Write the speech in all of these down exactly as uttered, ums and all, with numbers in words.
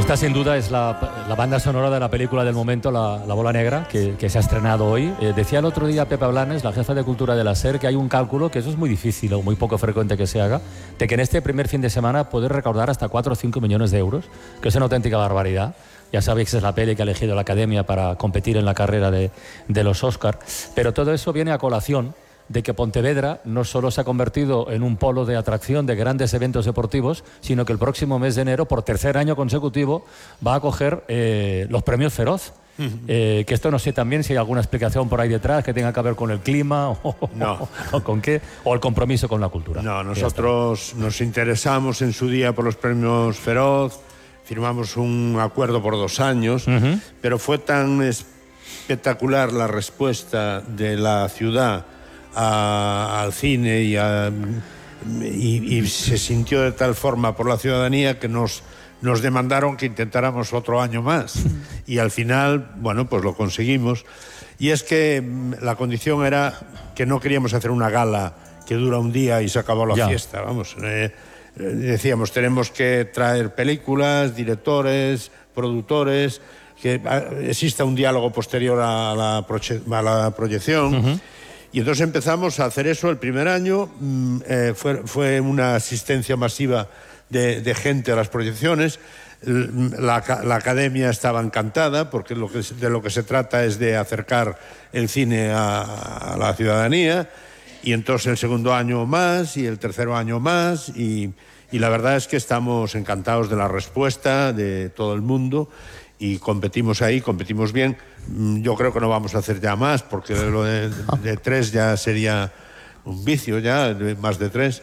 Esta sin duda es la, la banda sonora de la película del momento, La, la Bola Negra, que, que se ha estrenado hoy. Eh, decía el otro día Pepa Blanes, la jefa de cultura de la SER, que hay un cálculo, que eso es muy difícil o muy poco frecuente que se haga, de que en este primer fin de semana puede recaudar hasta cuatro o cinco millones de euros, que es una auténtica barbaridad. Ya sabéis que es la peli que ha elegido la Academia para competir en la carrera de, de los Oscar. Pero todo eso viene a colación de que Pontevedra no solo se ha convertido en un polo de atracción de grandes eventos deportivos, sino que el próximo mes de enero, por tercer año consecutivo, va a acoger eh, los premios Feroz. Uh-huh. Eh, que esto no sé también si hay alguna explicación por ahí detrás que tenga que ver con el clima o, no. o, o con qué, o el compromiso con la cultura. No, nosotros nos interesamos en su día por los premios Feroz, firmamos un acuerdo por dos años, uh-huh. pero fue tan espectacular la respuesta de la ciudad A, al cine y, a, y, y se sintió de tal forma por la ciudadanía que nos, nos demandaron que intentáramos otro año más y al final, bueno, pues lo conseguimos. Y es que la condición era que no queríamos hacer una gala que dura un día y se acabó la ya. fiesta, vamos. Eh, decíamos, tenemos que traer películas, directores, productores, que exista un diálogo posterior a la, proye- a la proyección. Uh-huh. Y entonces empezamos a hacer eso el primer año, eh, fue, fue una asistencia masiva de, de gente a las proyecciones, la, la Academia estaba encantada porque lo que, de lo que se trata es de acercar el cine a, a la ciudadanía, y entonces el segundo año más y el tercer año más, y, y la verdad es que estamos encantados de la respuesta de todo el mundo. Y competimos ahí, competimos bien. Yo creo que no vamos a hacer ya más, porque lo de, de tres ya sería un vicio, ya, de más de tres.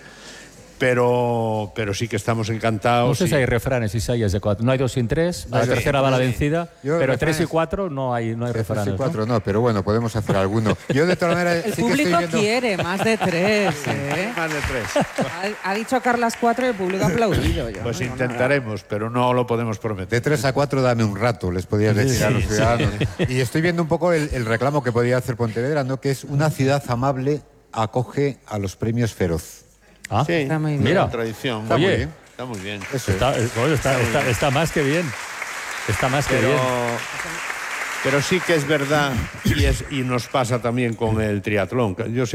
Pero, pero sí que estamos encantados. No sé y... si hay refranes, Isaías, de cuatro. No hay dos sin tres, la sí, tercera va la vencida, yo pero refranes... tres y cuatro no hay, no hay refranes. Tres y cuatro ¿no? no, pero bueno, podemos hacer alguno. Yo de todas maneras... El sí público que estoy viendo... quiere más de tres, ¿eh? Más de tres. Ha, ha dicho Carlas cuatro y el público ha aplaudido. Yo, pues no, intentaremos, no, pero no lo podemos prometer. De tres a cuatro dame un rato, les podías decir sí, a los sí, ciudadanos. Sí. Y estoy viendo un poco el, el reclamo que podía hacer Pontevedra, ¿no? Que es una ciudad amable acoge a los premios Feroz. Ah, sí, está muy bien. Mira, tradición. Está Oye, muy bien. Está muy bien. Eso está, está, está, está, está más que bien. Está más pero, que bien. Pero sí que es verdad, y, es, y nos pasa también con el triatlón. Yo